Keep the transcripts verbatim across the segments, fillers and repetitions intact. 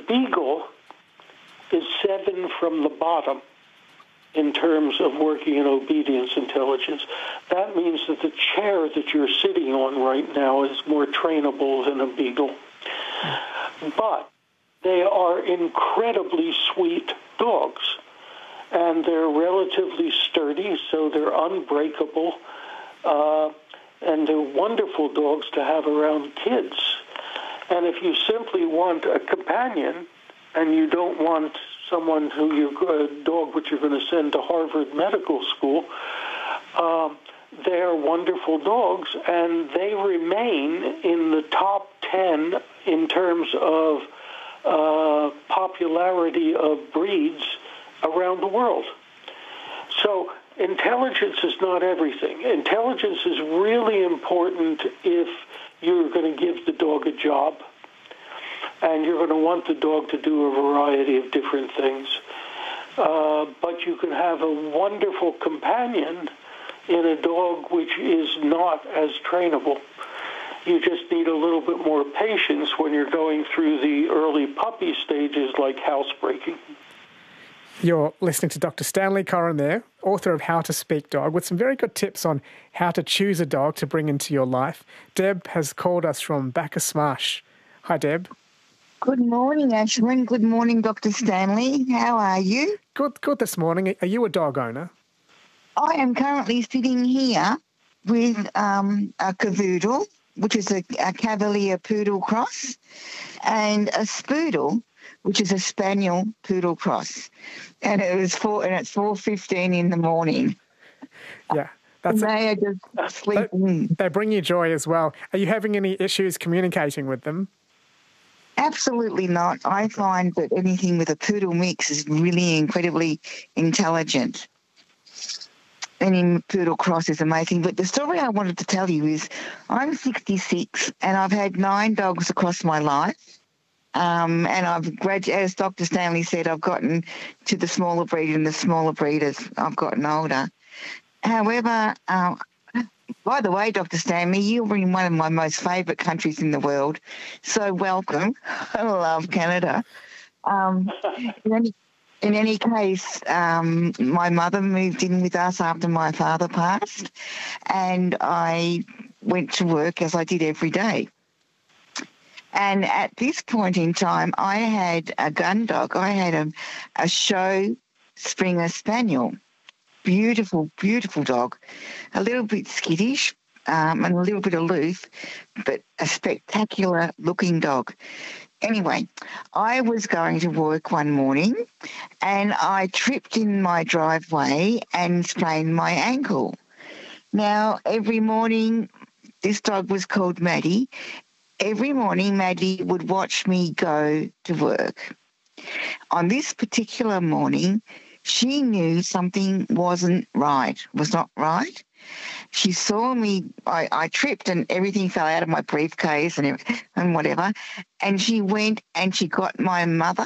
beagle is seven from the bottom in terms of working in obedience intelligence. That means that the chair that you're sitting on right now is more trainable than a beagle. But they are incredibly sweet dogs, and they're relatively sturdy, so they're unbreakable, uh, and they're wonderful dogs to have around kids. And if you simply want a companion, and you don't want someone who you're a dog which you're going to send to Harvard Medical School, um, they're wonderful dogs, and they remain in the top ten in terms of uh, popularity of breeds around the world. So intelligence is not everything. Intelligence is really important if you're going to give the dog a job, and you're going to want the dog to do a variety of different things. Uh, but you can have a wonderful companion in a dog which is not as trainable. You just need a little bit more patience when you're going through the early puppy stages like housebreaking. You're listening to Doctor Stanley Coren there, author of How to Speak Dog, with some very good tips on how to choose a dog to bring into your life. Deb has called us from Bacchus Marsh. Hi, Deb. Good morning, Ashlyn. Good morning, Doctor Stanley. How are you? Good, good this morning. Are you a dog owner? I am currently sitting here with um, a cavoodle, which is a, a Cavalier Poodle cross, and a Spoodle, which is a Spaniel Poodle cross. And it was four, and it's four fifteen in the morning. Yeah. That's and they a, are just sleeping. They, they bring you joy as well. Are you having any issues communicating with them? Absolutely not. I find that anything with a poodle mix is really incredibly intelligent. Any poodle cross is amazing. But the story I wanted to tell you is I'm sixty-six and I've had nine dogs across my life. Um, and I've graduated, as Doctor Stanley said, I've gotten to the smaller breed and the smaller breed as I've gotten older. However, uh, by the way, Doctor Stanley, you're in one of my most favourite countries in the world, so welcome. I love Canada. Um, in, any, in any case, um, my mother moved in with us after my father passed, and I went to work as I did every day. And at this point in time, I had a gun dog. I had a, a show Springer Spaniel. Beautiful, beautiful dog. A little bit skittish um, and a little bit aloof, but a spectacular looking dog. Anyway, I was going to work one morning and I tripped in my driveway and sprained my ankle. Now, every morning, this dog was called Maddie. Every morning, Maddie would watch me go to work. On this particular morning, she knew something wasn't right, was not right. She saw me, I, I tripped and everything fell out of my briefcase and, and whatever, and she went and she got my mother,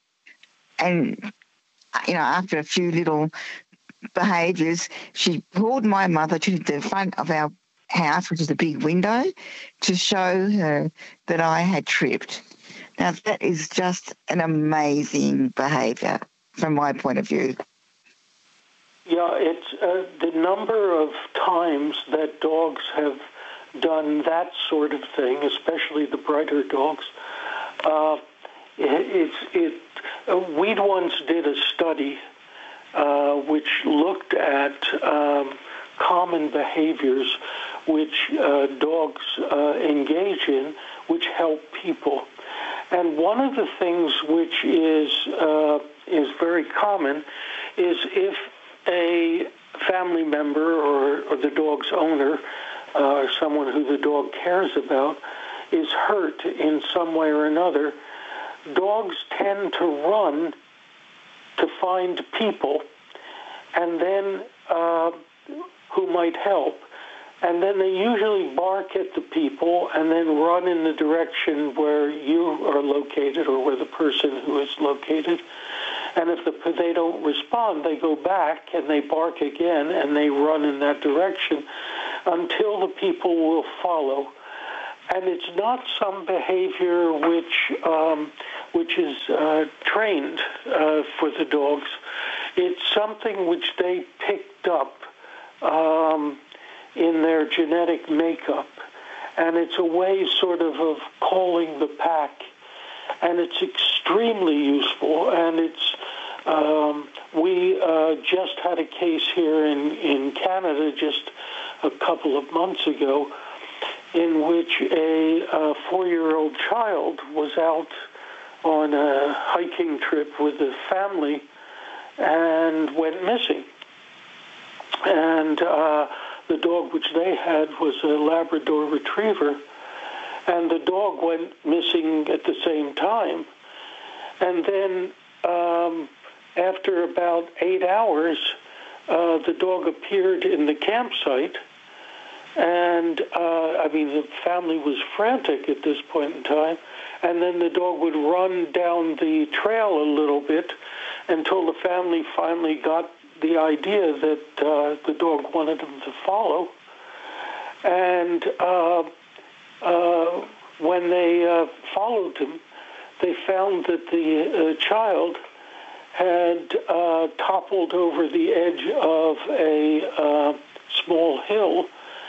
and, you know, after a few little behaviours, she pulled my mother to the front of our house, which is a big window, to show her that I had tripped. Now, that is just an amazing behaviour from my point of view. Yeah, it's uh, the number of times that dogs have done that sort of thing, especially the brighter dogs. Uh, it, it's it. Uh, we once did a study uh, which looked at um, common behaviors which uh, dogs uh, engage in, which help people. And one of the things which is uh, is very common is if a family member or, or the dog's owner uh, or someone who the dog cares about is hurt in some way or another, dogs tend to run to find people and then uh, who might help. And then they usually bark at the people and then run in the direction where you are located or where the person who is located. And if the, they don't respond, they go back and they bark again and they run in that direction until the people will follow. and it's not some behavior which um, which is uh, trained uh, for the dogs. It's something which they picked up um, in their genetic makeup, and it's a way sort of of calling the pack, and it's extremely useful, and it's um, we uh, just had a case here in, in Canada just a couple of months ago in which a, a four-year-old child was out on a hiking trip with a family and went missing. And uh, the dog which they had was a Labrador Retriever, and the dog went missing at the same time. And then um, after about eight hours, uh, the dog appeared in the campsite. And, uh, I mean, the family was frantic at this point in time. And then the dog would run down the trail a little bit until the family finally got the idea that uh, the dog wanted them to follow. And uh, uh, when they uh, followed him, they found that the uh, child had uh, toppled over the edge of a uh, small hill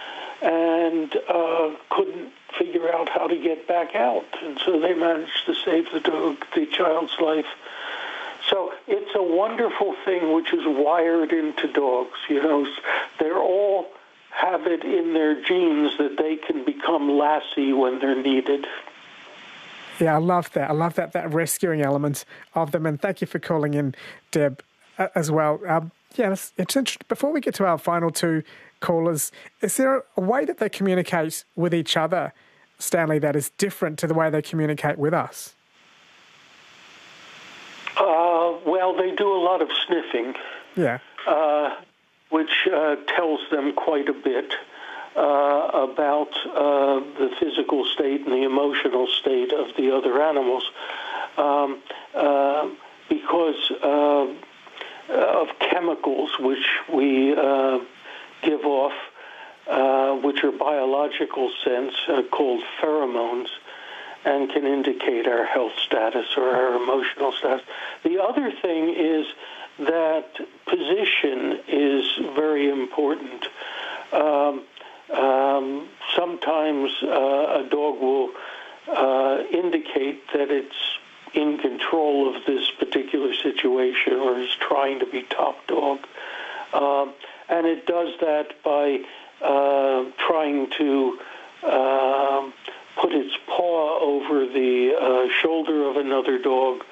and uh, couldn't figure out how to get back out. And so they managed to save the dog, the child's life. So it's a wonderful thing which is wired into dogs. You know, they're all have it in their genes that they can become lassie when they're needed. Yeah, I love that. I love that, that rescuing element of them. And thank you for calling in, Deb, uh, as well. Um, yeah, it's, it's interesting. Before we get to our final two callers, is there a way that they communicate with each other, Stanley, that is different to the way they communicate with us? Uh, well, they do a lot of sniffing. Yeah. Uh, which uh, tells them quite a bit uh, about uh, the physical state and the emotional state of the other animals, um, uh, because uh, of chemicals which we uh, give off, uh, which are biological sense, uh, called pheromones, and can indicate our health status or our emotional status. The other thing is that position is very important. Um, um, sometimes uh, a dog will uh, indicate that it's in control of this particular situation or is trying to be top dog. Um, and it does that by uh, trying to uh, put its paw over the uh, shoulder of another dog,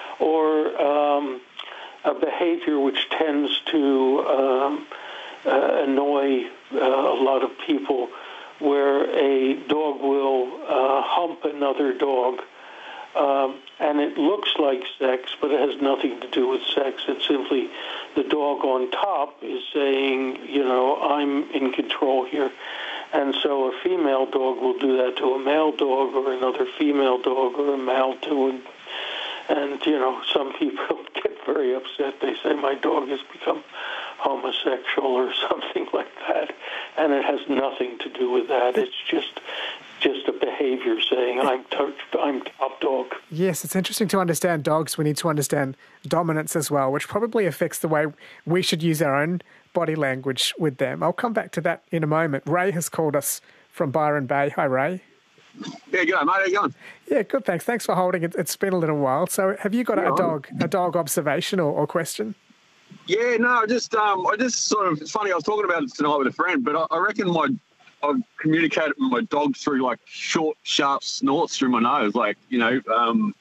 or um, a behavior which tends to um, uh, annoy uh, a lot of people, where a dog will uh, hump another dog, um, and it looks like sex, but it has nothing to do with sex. It's simply the dog on top is saying, you know, I'm in control here. And so a female dog will do that to a male dog, or another female dog, or a male to an And, you know, some people get very upset. They say, my dog has become homosexual or something like that. And it has nothing to do with that. It's just just a behavior saying, I'm, to- I'm top dog. Yes, it's interesting to understand dogs. We need to understand dominance as well, which probably affects the way we should use our own body language with them. I'll come back to that in a moment. Ray has called us from Byron Bay. Hi, Ray. Yeah, good, mate. How you going? Yeah, good, thanks. Thanks for holding it. It's been a little while. So have you got yeah, a dog a dog observation or, or question? Yeah, no, just um, I just sort of, it's funny, I was talking about it tonight with a friend, but I, I reckon my I've communicated with my dog through, like, short, sharp snorts through my nose. Like, you know, um,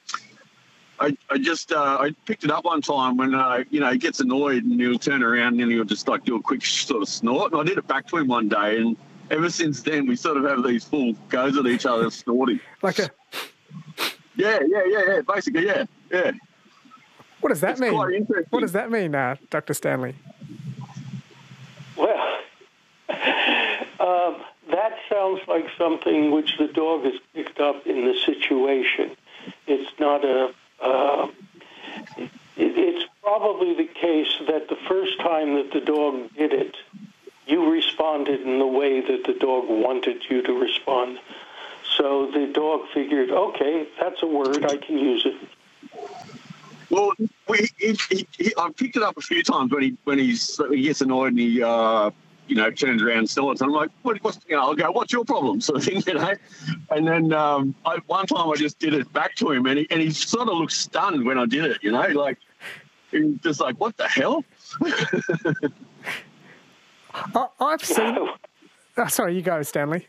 I I just, uh, I picked it up one time when, uh, you know, he gets annoyed and he'll turn around and he'll just, like, do a quick sort of snort. And I did it back to him one day, and ever since then, we sort of have these full goes at each other snorting. Like a... Yeah, yeah, yeah, yeah, basically, yeah, yeah. What does that it's mean? Quite interesting. What does that mean, uh, Doctor Stanley? Well, um, that sounds like something which the dog has picked up in the situation. It's not a... Uh, it, it's probably the case that the first time that the dog did it, you responded in the way that the dog wanted you to respond. So so the dog figured, okay, that's a word, I can use it. Well, we, he, he, he, I've picked it up a few times when he when he's he gets annoyed and he uh, you know turns around and snorts. And I'm like, what, what's you know? I'll go, what's your problem, sort of thing, you know. And then um, I, one time I just did it back to him, and he and he sort of looked stunned when I did it, you know, like he was just like, what the hell? I, I've seen. Oh, sorry, you go, Stanley.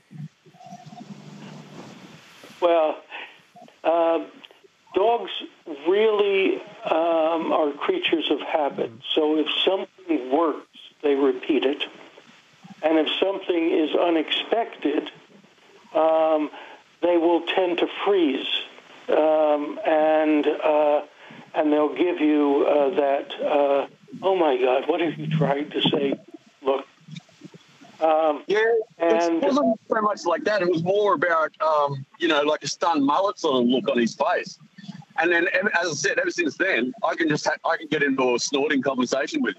Well, uh, dogs really um, are creatures of habit. So if something works, they repeat it. And if something is unexpected, um, they will tend to freeze. Um, and uh, and they'll give you uh, that, uh, oh, my God, what have you tried to say? Look. Um, yeah, and it wasn't so much like that. It was more about, um, you know, like a stunned mullet sort of look on his face. And then, as I said, ever since then, I can just ha- I can get into a snorting conversation with him.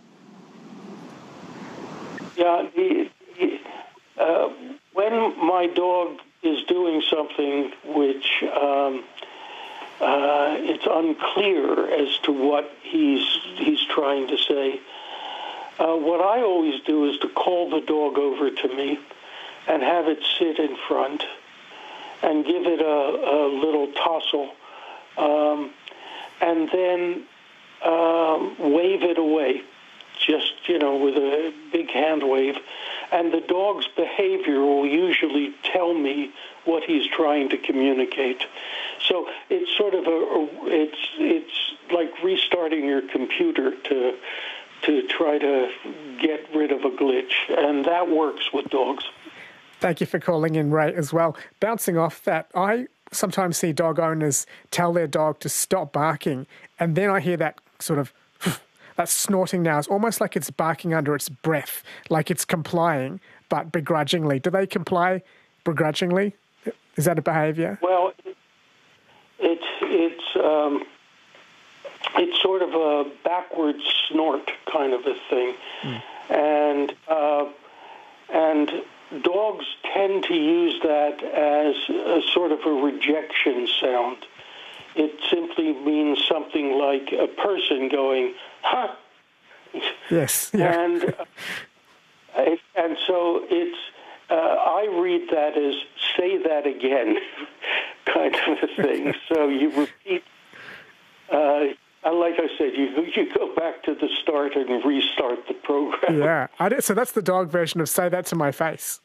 Yeah, the, the, uh, when my dog is doing something which um, uh, it's unclear as to what he's he's trying to say, uh, what I always do is to call the dog over to me and have it sit in front and give it a, a little tussle. Um, and then um, wave it away, just, you know, with a big hand wave. And the dog's behavior will usually tell me what he's trying to communicate. So it's sort of a, a it's it's like restarting your computer to to try to get rid of a glitch, and that works with dogs. Thank you for calling in, Ray, as well. Bouncing off that, I sometimes see dog owners tell their dog to stop barking, and then I hear that sort of, that snorting now. It's almost like it's barking under its breath, like it's complying, but begrudgingly. Do they comply begrudgingly? Is that a behaviour? Well, it's it's um, it's sort of a backward snort kind of a thing, mm. and uh, and dogs tend to use that as a sort of a rejection sound. It simply means something like a person going, huh? Yes. Yeah. And uh, and so it's. Uh, I read that as say that again, kind of a thing. So you repeat. Uh, like I said, you you go back to the start and restart the program. Yeah. I did, so that's the dog version of say that to my face.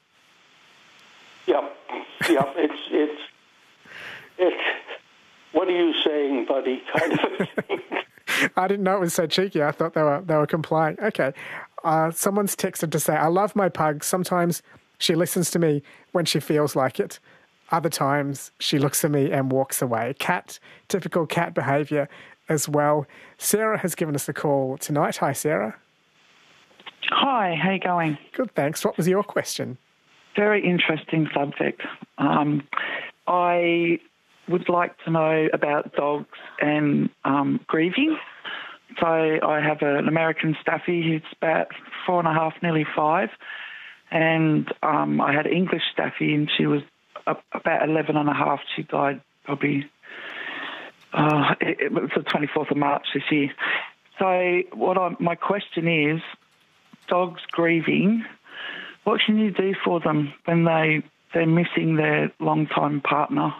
Yep. Yep. It's it's it's. What are you saying, buddy? Kind of a thing. I didn't know it was so cheeky. I thought they were they were complying. Okay. Uh, someone's texted to say, I love my pug. Sometimes she listens to me when she feels like it. Other times she looks at me and walks away. Cat, typical cat behaviour as well. Sarah has given us a call tonight. Hi, Sarah. Hi, how you going? Good, thanks. What was your question? Very interesting subject. Um, I would like to know about dogs and um, grieving. So I have an American Staffy who's about four and a half, nearly five. And um, I had an English Staffy, and she was about eleven and a half. She died probably, uh, it, it was the twenty-fourth of March this year. So what I, my question is, dogs grieving, what can you do for them when they, they're missing their long-time partner?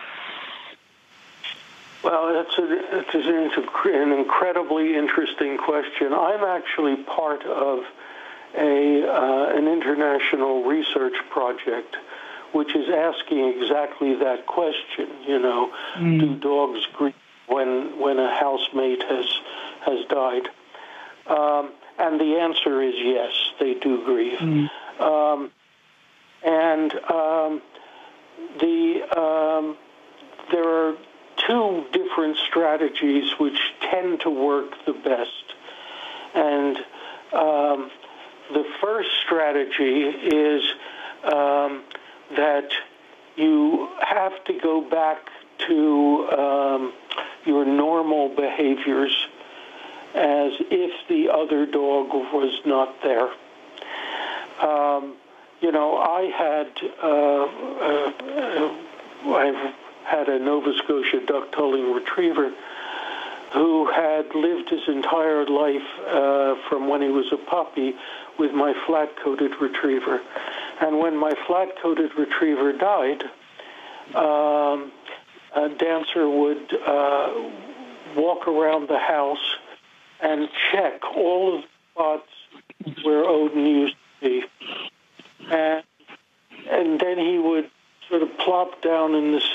Well, that's, a, that's an incredibly interesting question. I'm actually part of a uh, an international research project which is asking exactly that question. You know, mm. do dogs grieve when when a housemate has has died? Um, and the answer is yes, they do grieve. Mm. Um, and um, the um, there are two different strategies which tend to work the best. And um, the first strategy is um, that you have to go back to um, your normal behaviors as if the other dog was not there. Um, you know, I had uh, uh, I've had a Nova Scotia duck-culling retriever who had lived his entire life uh, from when he was a puppy with my flat-coated retriever. And when my flat-coated retriever died, um, a Dancer would uh, walk around the house and check all of the spots where Odin used to be. And, and then he would sort of plop down in the